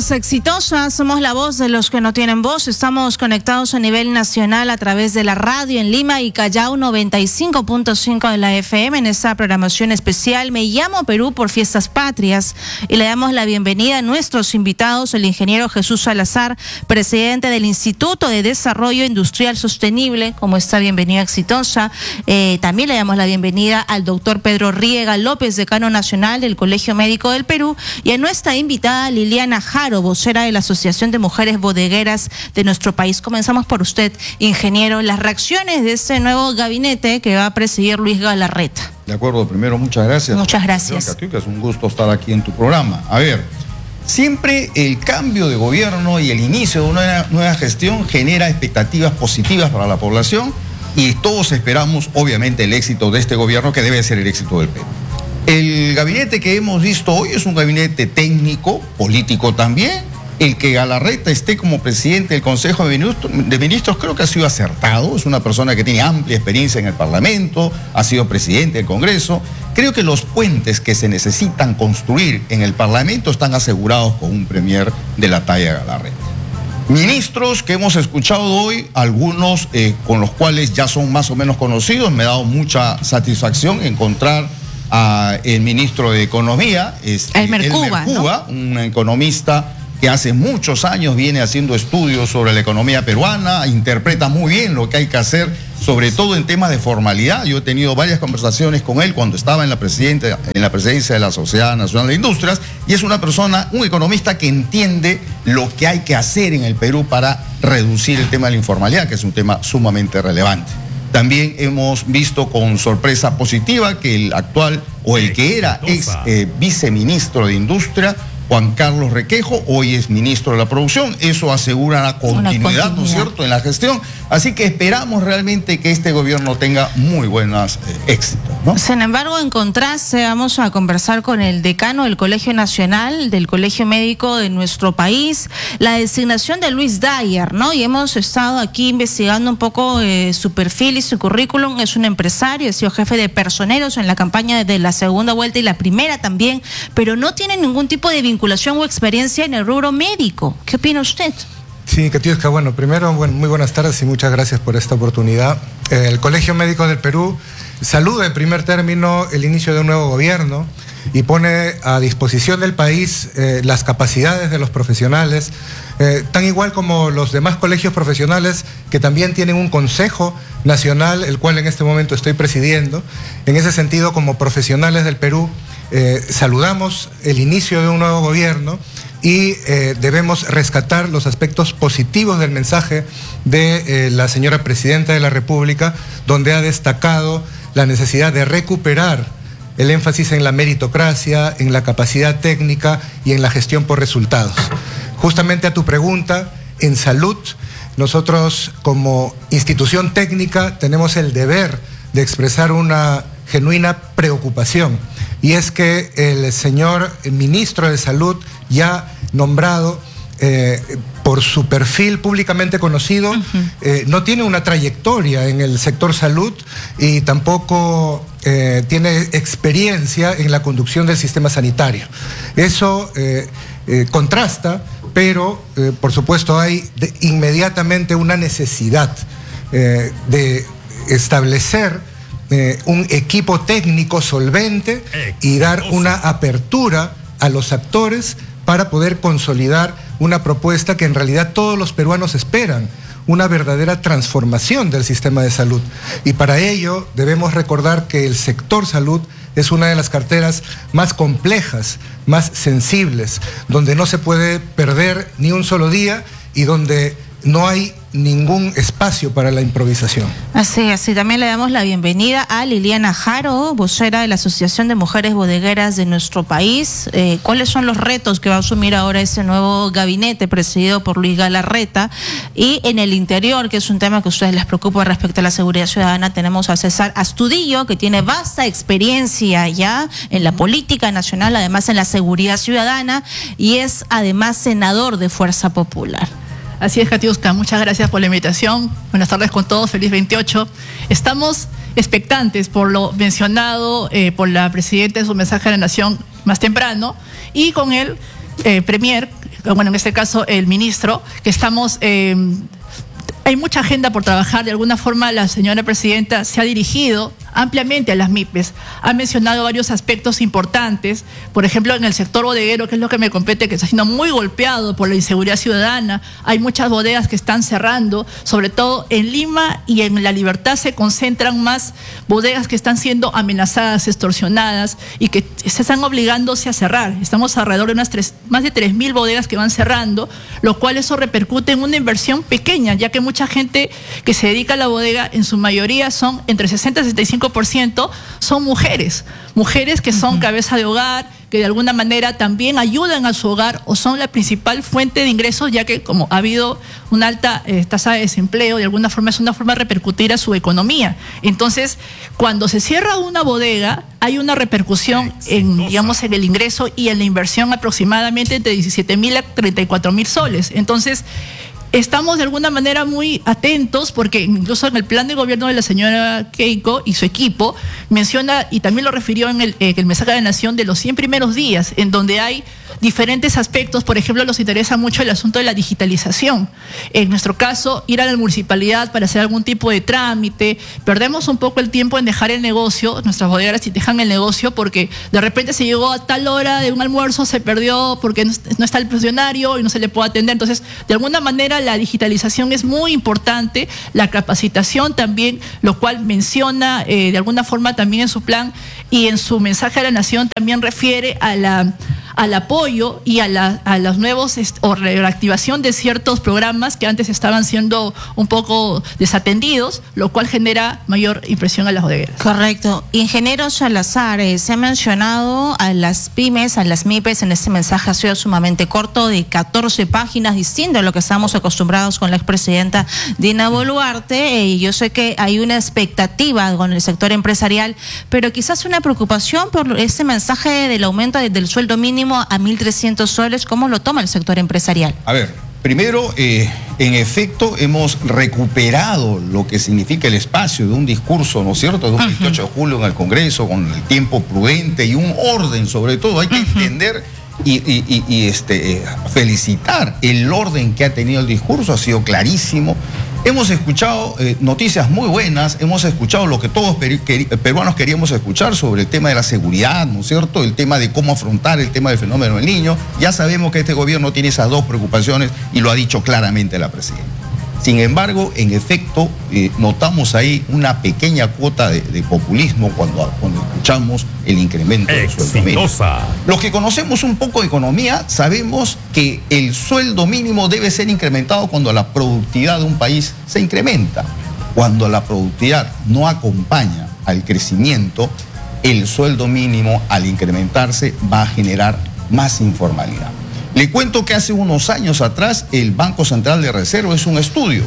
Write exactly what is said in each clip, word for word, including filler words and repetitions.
Somos Exitosa, somos la voz de los que no tienen voz. Estamos conectados a nivel nacional a través de la radio en Lima y Callao noventa y cinco punto cinco de la F M en esta programación especial. Me llamo Perú por Fiestas Patrias y le damos la bienvenida a nuestros invitados, el ingeniero Jesús Salazar, presidente del Instituto de Desarrollo Industrial Sostenible. ¿Cómo está? Bienvenido a Exitosa. Eh, también le damos la bienvenida al doctor Pedro Riega López, decano nacional del Colegio Médico del Perú, y a nuestra invitada Liliana Jaro, vocera de la Asociación de Mujeres Bodegueras de nuestro país. Comenzamos por usted, ingeniero, las reacciones de este nuevo gabinete que va a presidir Luis Galarreta. De acuerdo, primero muchas gracias. Muchas gracias. Catiuca, es un gusto estar aquí en tu programa. A ver, siempre el cambio de gobierno y el inicio de una nueva gestión genera expectativas positivas para la población y todos esperamos, obviamente, el éxito de este gobierno, que debe ser el éxito del Perú. El gabinete que hemos visto hoy es un gabinete técnico, político también. El que Galarreta esté como presidente del Consejo de Ministros, de Ministros creo que ha sido acertado. Es una persona que tiene amplia experiencia en el Parlamento, ha sido presidente del Congreso. Creo que los puentes que se necesitan construir en el Parlamento están asegurados con un premier de la talla de Galarreta. Ministros que hemos escuchado hoy, algunos eh, con los cuales ya son más o menos conocidos. Me ha dado mucha satisfacción encontrar a el ministro de Economía, este, Elmer Cuba, Cuba, ¿no? Un economista que hace muchos años viene haciendo estudios sobre la economía peruana, interpreta muy bien lo que hay que hacer, sobre todo en temas de formalidad. Yo he tenido varias conversaciones con él cuando estaba en la, presidente, en la presidencia de la Sociedad Nacional de Industrias, y es una persona, un economista que entiende lo que hay que hacer en el Perú para reducir el tema de la informalidad, que es un tema sumamente relevante. También hemos visto con sorpresa positiva que el actual, o el que era ex eh, viceministro de Industria, Juan Carlos Requejo, hoy es ministro de la Producción. Eso asegura la continuidad, ¿no es cierto?, en la gestión. Así que esperamos realmente que este gobierno tenga muy buenos eh, éxitos, ¿no? Sin embargo, en contraste, vamos a conversar con el decano del Colegio Nacional, del Colegio Médico de nuestro país, la designación de Luis Dyer, ¿no? Y hemos estado aquí investigando un poco eh, su perfil y su currículum. Es un empresario, ha sido jefe de personeros en la campaña de la segunda vuelta y la primera también, pero no tiene ningún tipo de vinculación o experiencia en el rubro médico. ¿Qué opina usted? Sí, Catiuca, bueno, primero, bueno, muy buenas tardes y muchas gracias por esta oportunidad. Eh, el Colegio Médico del Perú saluda en primer término el inicio de un nuevo gobierno y pone a disposición del país eh, las capacidades de los profesionales, eh, tan igual como los demás colegios profesionales que también tienen un consejo nacional, el cual en este momento estoy presidiendo. En ese sentido, como profesionales del Perú, eh, saludamos el inicio de un nuevo gobierno y eh, debemos rescatar los aspectos positivos del mensaje de eh, la señora Presidenta de la República, donde ha destacado la necesidad de recuperar el énfasis en la meritocracia, en la capacidad técnica y en la gestión por resultados. Justamente a tu pregunta, en salud, nosotros como institución técnica tenemos el deber de expresar una genuina preocupación, y es que el señor ministro de Salud, ya nombrado eh, por su perfil públicamente conocido, uh-huh. eh, no tiene una trayectoria en el sector salud y tampoco eh, tiene experiencia en la conducción del sistema sanitario. Eso eh, eh, contrasta, pero eh, por supuesto hay de, inmediatamente una necesidad eh, de establecer Eh, un equipo técnico solvente y dar una apertura a los actores para poder consolidar una propuesta que en realidad todos los peruanos esperan, una verdadera transformación del sistema de salud. Y para ello debemos recordar que el sector salud es una de las carteras más complejas, más sensibles, donde no se puede perder ni un solo día y donde no hay ningún espacio para la improvisación. Así, así. También le damos la bienvenida a Liliana Jaro, vocera de la Asociación de Mujeres Bodegueras de nuestro país. Eh, ¿Cuáles son los retos que va a asumir ahora ese nuevo gabinete presidido por Luis Galarreta? Y en el interior, que es un tema que a ustedes les preocupa respecto a la seguridad ciudadana, tenemos a César Astudillo, que tiene vasta experiencia ya en la política nacional, además en la seguridad ciudadana, y es además senador de Fuerza Popular. Así es, Catiuca, muchas gracias por la invitación. Buenas tardes con todos, feliz veintiocho. Estamos expectantes por lo mencionado eh, por la Presidenta en su mensaje a la Nación más temprano, y con el eh, Premier bueno, en este caso el ministro, que estamos... Eh, hay mucha agenda por trabajar. De alguna forma la señora presidenta se ha dirigido ampliamente a las MIPES. Ha mencionado varios aspectos importantes, por ejemplo, en el sector bodeguero, que es lo que me compete, que está siendo muy golpeado por la inseguridad ciudadana. Hay muchas bodegas que están cerrando, sobre todo en Lima y en La Libertad se concentran más bodegas que están siendo amenazadas, extorsionadas y que se están obligándose a cerrar. Estamos alrededor de unas tres, más de tres mil bodegas que van cerrando, lo cual eso repercute en una inversión pequeña, ya que mucha gente que se dedica a la bodega, en su mayoría son entre sesenta y sesenta y cinco por ciento son mujeres, mujeres que son uh-huh. cabeza de hogar, que de alguna manera también ayudan a su hogar o son la principal fuente de ingresos, ya que como ha habido una alta eh, tasa de desempleo, de alguna forma es una forma de repercutir a su economía. Entonces, cuando se cierra una bodega, hay una repercusión en, digamos, en el ingreso y en la inversión aproximadamente entre diecisiete mil a treinta y cuatro mil soles. Entonces, estamos de alguna manera muy atentos porque incluso en el plan de gobierno de la señora Keiko y su equipo menciona, y también lo refirió en el, eh, el mensaje de la Nación, de los cien primeros días, en donde hay diferentes aspectos. Por ejemplo, nos interesa mucho el asunto de la digitalización. En nuestro caso, ir a la municipalidad para hacer algún tipo de trámite. Perdemos un poco el tiempo en dejar el negocio, nuestras bodegas dejan el negocio porque de repente se llegó a tal hora de un almuerzo, se perdió porque no está el funcionario y no se le puede atender. Entonces, de alguna manera, la digitalización es muy importante, la capacitación también, lo cual menciona eh, de alguna forma también en su plan y en su mensaje a la Nación también refiere a la... al apoyo y a, la, a los nuevos o reactivación de ciertos programas que antes estaban siendo un poco desatendidos, lo cual genera mayor impresión a las bodegueras. Correcto. Ingeniero Salazar, eh, se ha mencionado a las pymes, a las MIPES, en este mensaje ha sido sumamente corto, de catorce páginas, distinto a lo que estamos acostumbrados con la expresidenta Dina Boluarte, y eh, yo sé que hay una expectativa con el sector empresarial, pero quizás una preocupación por ese mensaje del aumento de, del sueldo mínimo a mil trescientos soles. ¿Cómo lo toma el sector empresarial? A ver, primero, eh, en efecto, hemos recuperado lo que significa el espacio de un discurso, ¿no es cierto?, de un veintiocho de julio en el Congreso, con el tiempo prudente y un orden, sobre todo. Hay que entender y, y, y, y este, eh, felicitar el orden que ha tenido el discurso, ha sido clarísimo. Hemos escuchado eh, noticias muy buenas, hemos escuchado lo que todos per peruanos queríamos escuchar sobre el tema de la seguridad, ¿no es cierto?, el tema de cómo afrontar el tema del fenómeno del Niño. Ya sabemos que este gobierno tiene esas dos preocupaciones y lo ha dicho claramente la presidenta. Sin embargo, en efecto, eh, notamos ahí una pequeña cuota de, de populismo cuando, cuando escuchamos el incremento del sueldo mínimo. Los que conocemos un poco de economía sabemos que el sueldo mínimo debe ser incrementado cuando la productividad de un país se incrementa. Cuando la productividad no acompaña al crecimiento, el sueldo mínimo, al incrementarse, va a generar más informalidad. Le cuento que hace unos años atrás el Banco Central de Reserva hizo un estudio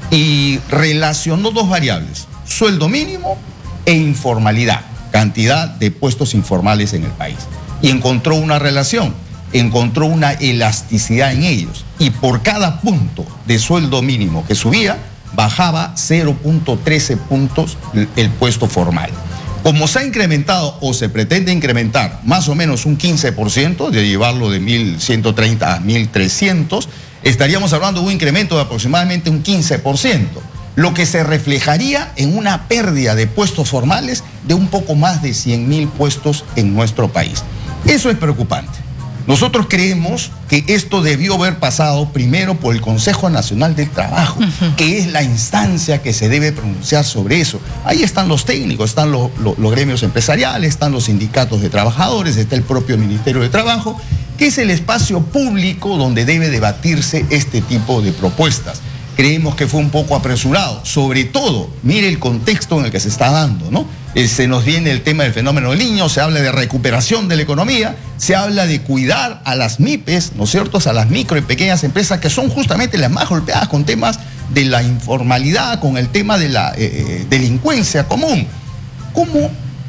y relacionó dos variables: sueldo mínimo e informalidad, cantidad de puestos informales en el país. Y encontró una relación, encontró una elasticidad en ellos. Y por cada punto de sueldo mínimo que subía, bajaba cero punto trece puntos el puesto formal. Como se ha incrementado o se pretende incrementar más o menos un quince por ciento, de llevarlo de mil ciento treinta a mil trescientos, estaríamos hablando de un incremento de aproximadamente un quince por ciento, lo que se reflejaría en una pérdida de puestos formales de un poco más de cien mil puestos en nuestro país. Eso es preocupante. Nosotros creemos que esto debió haber pasado primero por el Consejo Nacional del Trabajo, uh-huh. que es la instancia que se debe pronunciar sobre eso. Ahí están los técnicos, están los, los, los gremios empresariales, están los sindicatos de trabajadores, está el propio Ministerio de Trabajo, que es el espacio público donde debe debatirse este tipo de propuestas. Creemos que fue un poco apresurado, sobre todo, mire el contexto en el que se está dando, ¿no? Eh, se nos viene el tema del fenómeno del Niño, se habla de recuperación de la economía, se habla de cuidar a las MIPES, ¿no es cierto?, a las micro y pequeñas empresas que son justamente las más golpeadas con temas de la informalidad, con el tema de la eh, delincuencia común. ¿Cómo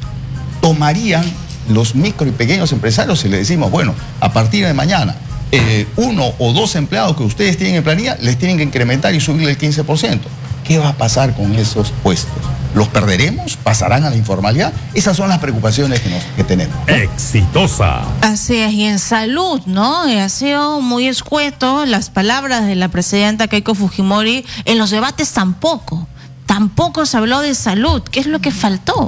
tomarían los micro y pequeños empresarios si les decimos, bueno, a partir de mañana, Eh, uno o dos empleados que ustedes tienen en planilla les tienen que incrementar y subirle el quince por ciento? ¿Qué va a pasar con esos puestos? ¿Los perderemos? ¿Pasarán a la informalidad? Esas son las preocupaciones que, nos, que tenemos, ¿no? Exitosa. Así es, y en salud, ¿no? Eh, ha sido muy escueto las palabras de la presidenta Keiko Fujimori. En los debates tampoco, tampoco se habló de salud. ¿Qué es lo que faltó?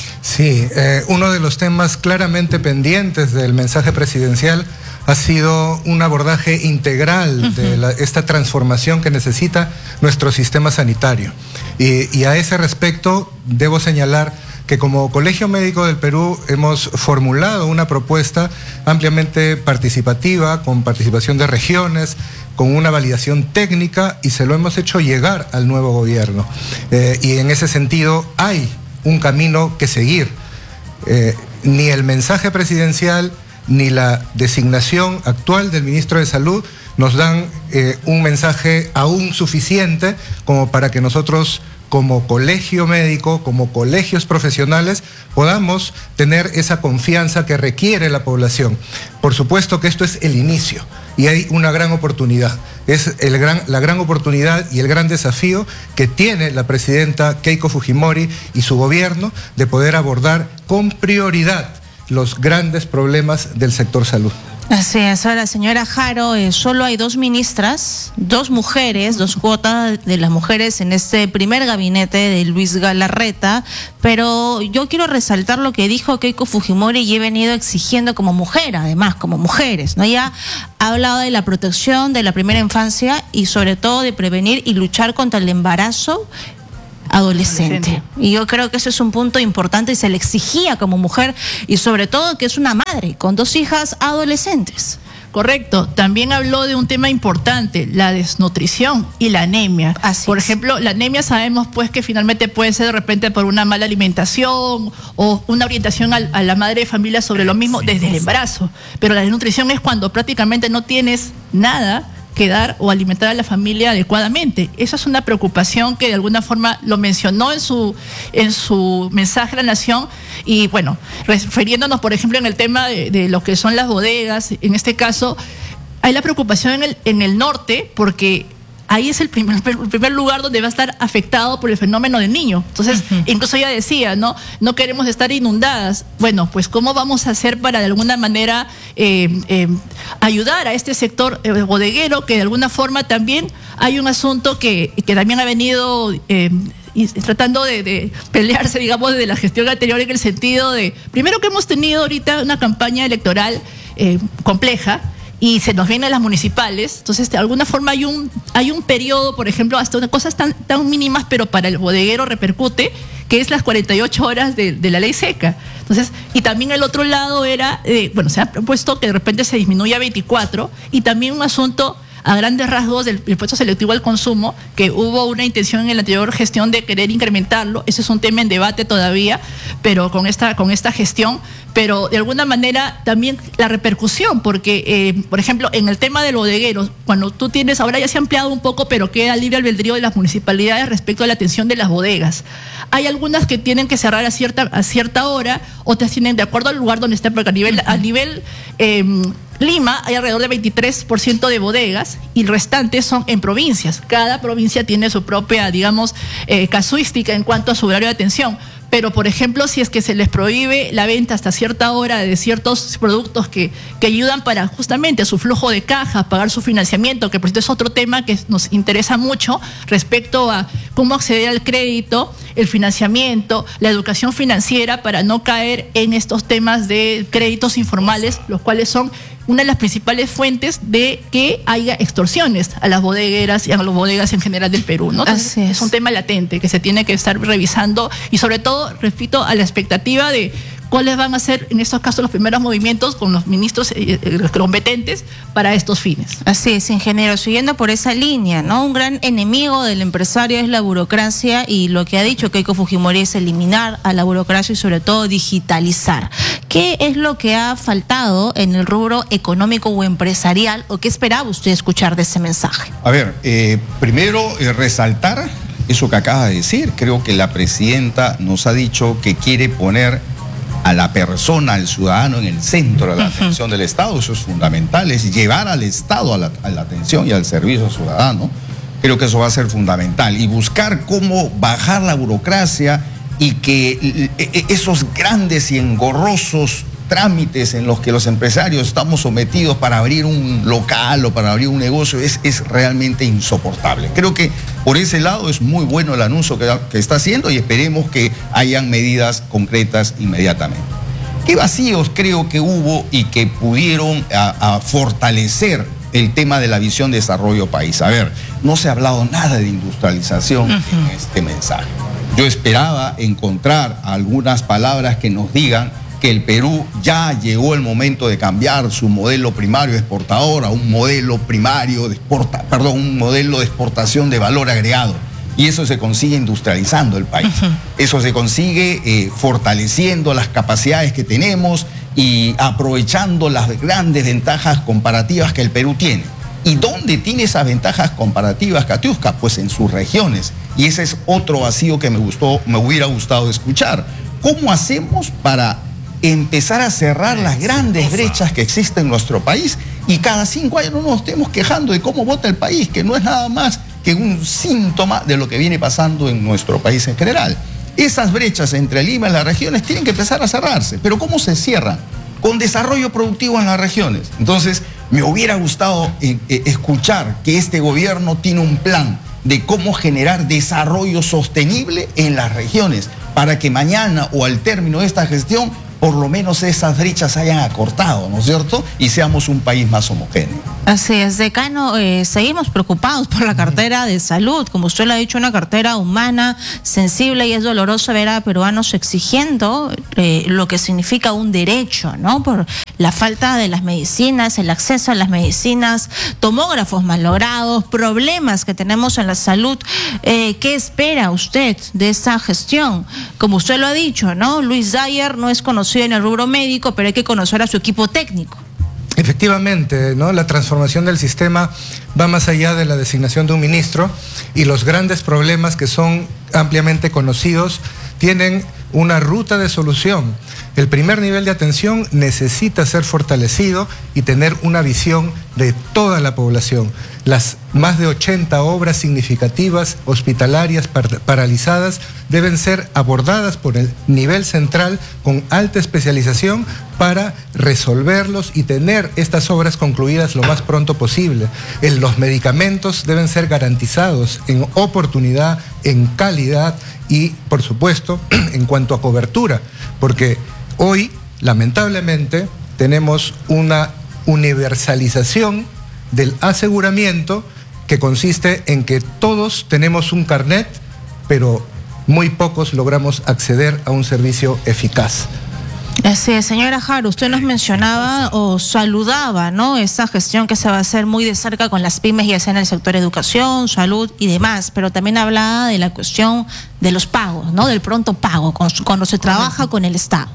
Sí, eh, uno de los temas claramente pendientes del mensaje presidencial ha sido un abordaje integral uh-huh. de la, esta transformación que necesita nuestro sistema sanitario. Y, y a ese respecto debo señalar que como Colegio Médico del Perú hemos formulado una propuesta ampliamente participativa, con participación de regiones, con una validación técnica, y se lo hemos hecho llegar al nuevo gobierno. Eh, y en ese sentido hay un camino que seguir. Eh, ni el mensaje presidencial ni la designación actual del ministro de Salud nos dan eh, un mensaje aún suficiente como para que nosotros, como colegio médico, como colegios profesionales, podamos tener esa confianza que requiere la población. Por supuesto que esto es el inicio y hay una gran oportunidad. Es el gran, la gran oportunidad y el gran desafío que tiene la presidenta Keiko Fujimori y su gobierno de poder abordar con prioridad los grandes problemas del sector salud. Así es. Ahora, señora Jaro, eh, solo hay dos ministras, dos mujeres, dos cuotas de las mujeres en este primer gabinete de Luis Galarreta, pero yo quiero resaltar lo que dijo Keiko Fujimori y he venido exigiendo como mujer, además, como mujeres, ¿no? Ella ha hablado de la protección de la primera infancia y sobre todo de prevenir y luchar contra el embarazo Adolescente. adolescente. Y yo creo que ese es un punto importante y se le exigía como mujer y sobre todo que es una madre con dos hijas adolescentes. Correcto. También habló de un tema importante, la desnutrición y la anemia. Así por es. ejemplo, la anemia sabemos pues que finalmente puede ser de repente por una mala alimentación o una orientación al, a la madre de familia sobre lo mismo desde el embarazo. Pero la desnutrición es cuando prácticamente no tienes nada que dar o alimentar a la familia adecuadamente. Esa es una preocupación que de alguna forma lo mencionó en su, en su mensaje a la nación. Y bueno, refiriéndonos por ejemplo en el tema de, de lo que son las bodegas, en este caso hay la preocupación en el, en el norte porque ahí es el primer, el primer lugar donde va a estar afectado por el fenómeno del niño. Entonces, uh-huh. incluso ella decía, ¿no? No queremos estar inundadas. Bueno, pues ¿cómo vamos a hacer para de alguna manera eh, eh, ayudar a este sector eh, bodeguero que de alguna forma también hay un asunto que, que también ha venido eh, y tratando de, de pelearse, digamos, de la gestión anterior en el sentido de, primero que hemos tenido ahorita una campaña electoral eh, compleja, y se nos vienen las municipales, entonces de alguna forma hay un, hay un periodo, por ejemplo, hasta cosas tan, tan mínimas, pero para el bodeguero repercute, que es las cuarenta y ocho horas de, de la ley seca. Entonces, y también el otro lado era, eh, bueno, se ha propuesto que de repente se disminuya a veinticuatro, y también un asunto a grandes rasgos del impuesto selectivo al consumo, que hubo una intención en la anterior gestión de querer incrementarlo. Ese es un tema en debate todavía, pero con esta, con esta gestión, pero de alguna manera también la repercusión, porque, eh, por ejemplo, en el tema del bodeguero, cuando tú tienes, ahora ya se ha ampliado un poco, pero queda libre albedrío de las municipalidades respecto a la atención de las bodegas. Hay algunas que tienen que cerrar a cierta, a cierta hora, otras tienen de acuerdo al lugar donde están, porque a nivel, a nivel eh, Lima hay alrededor de veintitrés por ciento de bodegas y el restante son en provincias. Cada provincia tiene su propia, digamos, eh, casuística en cuanto a su horario de atención. Pero, por ejemplo, si es que se les prohíbe la venta hasta cierta hora de ciertos productos que, que ayudan para justamente su flujo de caja, pagar su financiamiento, que por cierto es otro tema que nos interesa mucho respecto a cómo acceder al crédito, el financiamiento, la educación financiera para no caer en estos temas de créditos informales, los cuales son una de las principales fuentes de que haya extorsiones a las bodegueras y a las bodegas en general del Perú, ¿no? Entonces, Así es. es un tema latente que se tiene que estar revisando y sobre todo, repito, a la expectativa de cuáles van a ser en estos casos los primeros movimientos con los ministros eh, eh, competentes para estos fines. Así es, ingeniero, siguiendo por esa línea, ¿no? Un gran enemigo del empresario es la burocracia y lo que ha dicho Keiko Fujimori es eliminar a la burocracia y sobre todo digitalizar. ¿Qué es lo que ha faltado en el rubro económico o empresarial o qué esperaba usted escuchar de ese mensaje? A ver, eh, primero eh, resaltar eso que acaba de decir. Creo que la presidenta nos ha dicho que quiere poner a la persona, al ciudadano en el centro de la atención del Estado. Eso es fundamental, es llevar al Estado a la, a la atención y al servicio ciudadano. Creo que eso va a ser fundamental y buscar cómo bajar la burocracia y que esos grandes y engorrosos trámites en los que los empresarios estamos sometidos para abrir un local o para abrir un negocio es, es realmente insoportable. Creo que por ese lado es muy bueno el anuncio que, que está haciendo y esperemos que hayan medidas concretas inmediatamente. ¿Qué vacíos creo que hubo y que pudieron a, a fortalecer el tema de la visión de desarrollo país? A ver, no se ha hablado nada de industrialización uh-huh. en este mensaje. Yo esperaba encontrar algunas palabras que nos digan que el Perú ya llegó el momento de cambiar su modelo primario exportador a un modelo primario de exporta, perdón, un modelo de exportación de valor agregado. Y eso se consigue industrializando el país. Uh-huh. Eso se consigue eh, fortaleciendo las capacidades que tenemos y aprovechando las grandes ventajas comparativas que el Perú tiene. ¿Y dónde tiene esas ventajas comparativas Katiuska? Pues en sus regiones. Y ese es otro vacío que me gustó, me hubiera gustado escuchar. ¿Cómo hacemos para empezar a cerrar las grandes brechas que existen en nuestro país y cada cinco años no nos estemos quejando de cómo vota el país, que no es nada más que un síntoma de lo que viene pasando en nuestro país en general? Esas brechas entre Lima y las regiones tienen que empezar a cerrarse. ¿Pero cómo se cierran? Con desarrollo productivo en las regiones. Entonces, me hubiera gustado eh, eh, escuchar que este gobierno tiene un plan de cómo generar desarrollo sostenible en las regiones para que mañana o al término de esta gestión por lo menos esas brechas hayan acortado, ¿no es cierto? Y seamos un país más homogéneo. Así es, decano, eh, seguimos preocupados por la cartera de salud. Como usted lo ha dicho, una cartera humana, sensible, y es doloroso ver a peruanos exigiendo eh, lo que significa un derecho, ¿no? Por la falta de las medicinas, el acceso a las medicinas, tomógrafos mal logrados, problemas que tenemos en la salud. Eh, ¿Qué espera usted de esta gestión? Como usted lo ha dicho, ¿no? Luis Dyer no es conocido en el rubro médico, pero hay que conocer a su equipo técnico. Efectivamente, ¿no? La transformación del sistema va más allá de la designación de un ministro y los grandes problemas que son ampliamente conocidos tienen una ruta de solución. El primer nivel de atención necesita ser fortalecido y tener una visión de toda la población. Las más de ochenta obras significativas hospitalarias par- paralizadas deben ser abordadas por el nivel central con alta especialización para resolverlos y tener estas obras concluidas lo más pronto posible. El, los medicamentos deben ser garantizados en oportunidad, en calidad y, por supuesto, en cuanto a cobertura, porque hoy, lamentablemente, tenemos una universalización del aseguramiento que consiste en que todos tenemos un carnet, pero muy pocos logramos acceder a un servicio eficaz. Así es, señora Jara, usted nos mencionaba o saludaba, ¿no?, esa gestión que se va a hacer muy de cerca con las pymes, ya sea en el sector educación, salud y demás, pero también hablaba de la cuestión de los pagos, ¿no?, del pronto pago, cuando se trabaja con el Estado.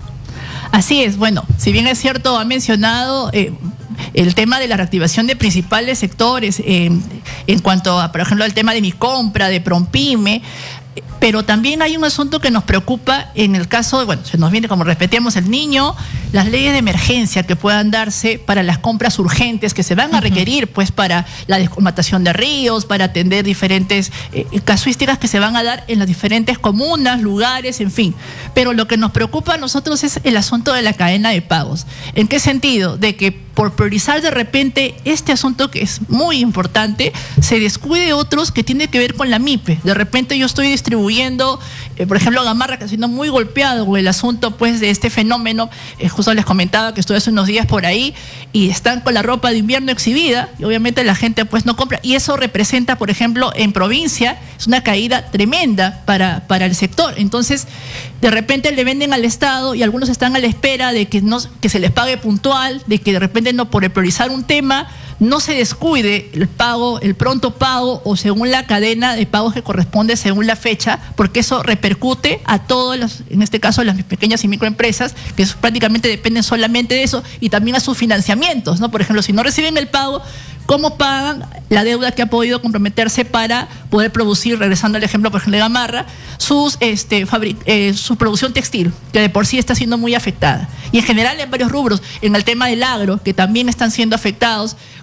Así es, bueno, si bien es cierto, ha mencionado eh, el tema de la reactivación de principales sectores, eh, en cuanto a, por ejemplo, al tema de mi compra, de Prompyme, pero también hay un asunto que nos preocupa en el caso de, bueno, se nos viene, como repetíamos, el niño, las leyes de emergencia que puedan darse para las compras urgentes que se van a requerir, pues, para la descolmatación de ríos, para atender diferentes eh, casuísticas que se van a dar en las diferentes comunas, lugares, en fin. Pero lo que nos preocupa a nosotros es el asunto de la cadena de pagos. ¿En qué sentido? De que por priorizar de repente este asunto que es muy importante, se descuide otros que tienen que ver con la MIPE. De repente yo estoy distribuyendo, eh, por ejemplo, Gamarra, que está siendo muy golpeado con el asunto, pues, de este fenómeno. Eh, justo les comentaba que estuve hace unos días por ahí y están con la ropa de invierno exhibida y obviamente la gente, pues, no compra. Y eso representa, por ejemplo, en provincia, es una caída tremenda para, para el sector. Entonces, de repente le venden al Estado y algunos están a la espera de que, no, que se les pague puntual, de que de repente no, por priorizar un tema, no se descuide el pago, el pronto pago o según la cadena de pagos que corresponde según la fecha, porque eso repercute a todas las, en este caso, las pequeñas y microempresas, que prácticamente dependen solamente de eso, y también a sus financiamientos, ¿no? Por ejemplo, si no reciben el pago, ¿cómo pagan la deuda que ha podido comprometerse para poder producir, regresando al ejemplo, por ejemplo, de Gamarra, sus, este, fabric, eh, su producción textil, que de por sí está siendo muy afectada? Y en general en varios rubros, en el tema del agro, que también están siendo afectados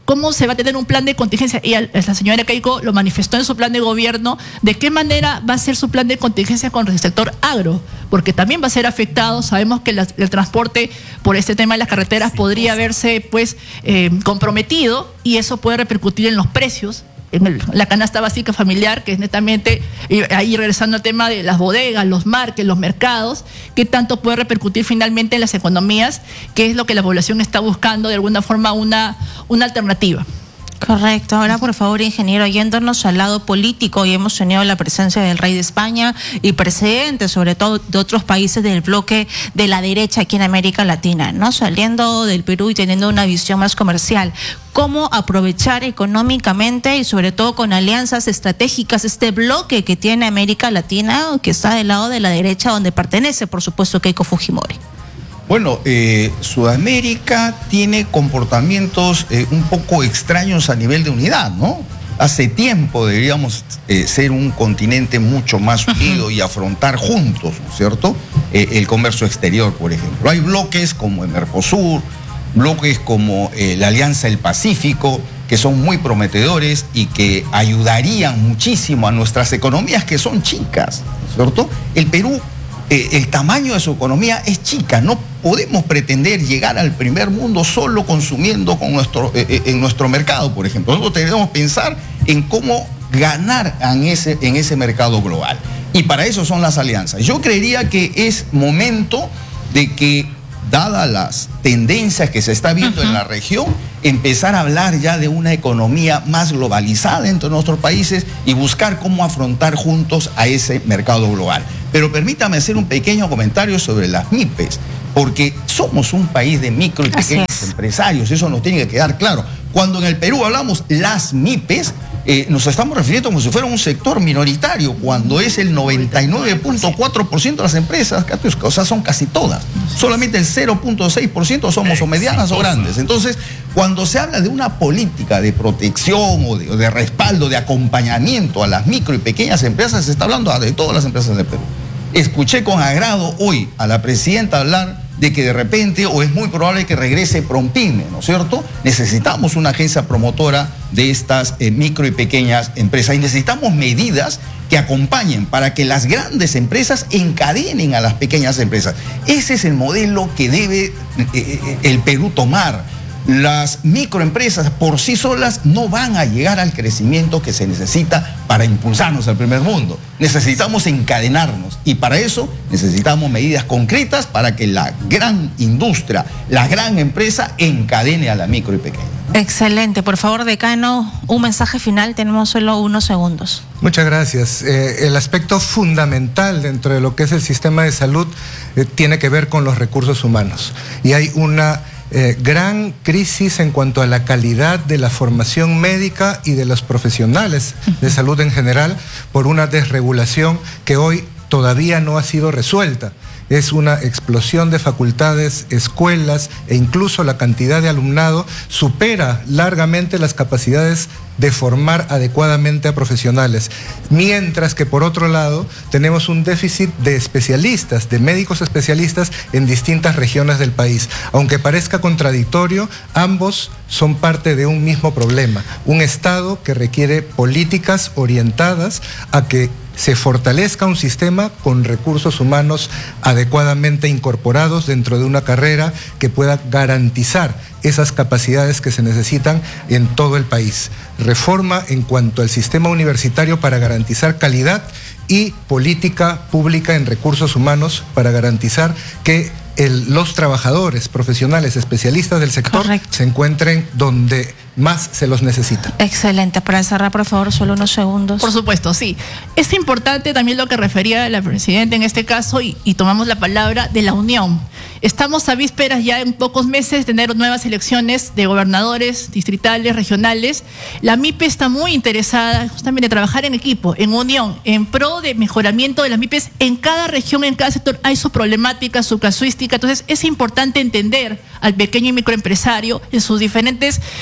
cómo se va a tener un plan de contingencia. Y la señora Keiko lo manifestó en su plan de gobierno, de qué manera va a ser su plan de contingencia con el sector agro, porque también va a ser afectado. Sabemos que la, el transporte por este tema de las carreteras sí, podría sí. verse pues eh, comprometido, y eso puede repercutir en los precios, en el, la canasta básica familiar, que es netamente, y ahí regresando al tema de las bodegas, los markets, los mercados, qué tanto puede repercutir finalmente en las economías, que es lo que la población está buscando, de alguna forma una, una alternativa. Correcto. Ahora, por favor, ingeniero, yéndonos al lado político, y hemos tenido la presencia del rey de España y presidentes, sobre todo de otros países del bloque de la derecha aquí en América Latina, ¿no? Saliendo del Perú y teniendo una visión más comercial. ¿Cómo aprovechar económicamente y sobre todo con alianzas estratégicas este bloque que tiene América Latina, que está del lado de la derecha, donde pertenece, por supuesto, Keiko Fujimori? Bueno, eh, Sudamérica tiene comportamientos eh, un poco extraños a nivel de unidad, ¿no? Hace tiempo deberíamos eh, ser un continente mucho más unido y afrontar juntos, ¿no es cierto?, eh, el comercio exterior, por ejemplo. Hay bloques como el Mercosur, bloques como eh, la Alianza del Pacífico, que son muy prometedores y que ayudarían muchísimo a nuestras economías, que son chicas, ¿no es cierto? El Perú, eh, el tamaño de su economía es chica, no podemos pretender llegar al primer mundo solo consumiendo con nuestro, eh, en nuestro mercado, por ejemplo. Nosotros debemos pensar en cómo ganar en ese, en ese mercado global. Y para eso son las alianzas. Yo creería que es momento de que, dadas las tendencias que se está viendo uh-huh. en la región, empezar a hablar ya de una economía más globalizada entre nuestros países y buscar cómo afrontar juntos a ese mercado global. Pero permítame hacer un pequeño comentario sobre las MIPES, porque somos un país de micro y pequeños empresarios, eso nos tiene que quedar claro. Cuando en el Perú hablamos las MIPES, eh, nos estamos refiriendo como si fuera un sector minoritario, cuando es el noventa y nueve punto cuatro por ciento de las empresas, o sea, son casi todas. Solamente el cero punto seis por ciento somos o medianas o grandes. Entonces, cuando se habla de una política de protección o de, o de respaldo, de acompañamiento a las micro y pequeñas empresas, se está hablando de todas las empresas del Perú. Escuché con agrado hoy a la presidenta hablar de que de repente, o es muy probable que regrese Prompyme, ¿no es cierto? Necesitamos una agencia promotora de estas eh, micro y pequeñas empresas, y necesitamos medidas que acompañen para que las grandes empresas encadenen a las pequeñas empresas. Ese es el modelo que debe eh, el Perú tomar. Las microempresas por sí solas no van a llegar al crecimiento que se necesita para impulsarnos al primer mundo. Necesitamos encadenarnos, y para eso necesitamos medidas concretas para que la gran industria, la gran empresa encadene a la micro y pequeña. Excelente. Por favor, decano, un mensaje final. Tenemos solo unos segundos. Muchas gracias. Eh, el aspecto fundamental dentro de lo que es el sistema de salud eh, tiene que ver con los recursos humanos. Y hay una Eh, gran crisis en cuanto a la calidad de la formación médica y de los profesionales de salud en general, por una desregulación que hoy todavía no ha sido resuelta. Es una explosión de facultades, escuelas, e incluso la cantidad de alumnado supera largamente las capacidades de formar adecuadamente a profesionales, mientras que por otro lado tenemos un déficit de especialistas, de médicos especialistas en distintas regiones del país. Aunque parezca contradictorio, ambos son parte de un mismo problema, un Estado que requiere políticas orientadas a que se fortalezca un sistema con recursos humanos adecuadamente incorporados dentro de una carrera que pueda garantizar esas capacidades que se necesitan en todo el país. Reforma en cuanto al sistema universitario para garantizar calidad, y política pública en recursos humanos para garantizar que el, los trabajadores profesionales especialistas del sector Correcto. Se encuentren donde más se los necesita. Excelente. Para cerrar, por favor, solo unos segundos. Por supuesto, sí. Es importante también lo que refería la presidenta en este caso, y, y tomamos la palabra de la unión. Estamos a vísperas ya en pocos meses de tener nuevas elecciones de gobernadores distritales, regionales. La MIPE está muy interesada justamente en trabajar en equipo, en unión, en pro de mejoramiento de las MIPES. En cada región, en cada sector hay su problemática, su casuística. Entonces es importante entender al pequeño y microempresario en sus diferentes eh,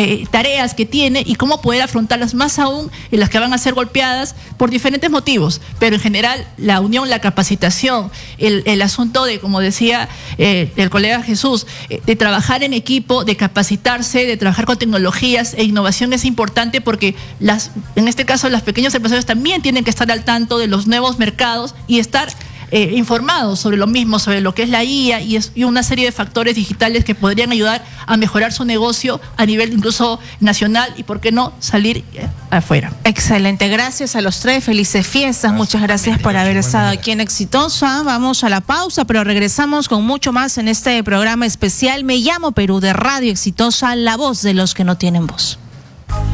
eh, tareas que tiene y cómo poder afrontarlas, más aún en las que van a ser golpeadas por diferentes motivos. Pero en general, la unión, la capacitación, el, el asunto de, como decía eh, el colega Jesús, eh, de trabajar en equipo, de capacitarse, de trabajar con tecnologías e innovación es importante, porque las, en este caso las pequeños empresarios también tienen que estar al tanto de los nuevos mercados y estar Eh, informados sobre lo mismo, sobre lo que es la I A y, es, y una serie de factores digitales que podrían ayudar a mejorar su negocio a nivel incluso nacional y, por qué no, salir eh, afuera. Excelente, gracias a los tres, felices fiestas, gracias. Muchas gracias por haber estado aquí en Exitosa. Vamos a la pausa, pero regresamos con mucho más en este programa especial Me Llamo Perú, de Radio Exitosa, la voz de los que no tienen voz.